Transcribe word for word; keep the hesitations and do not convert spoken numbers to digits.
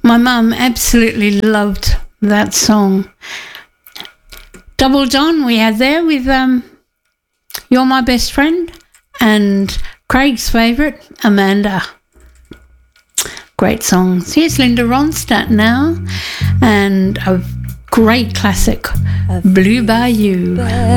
My mum absolutely loved that song. Double Don we had there with um, You're My Best Friend, and Craig's favourite, Amanda. Great songs. Here's Linda Ronstadt now, and a great classic, Blue Bayou.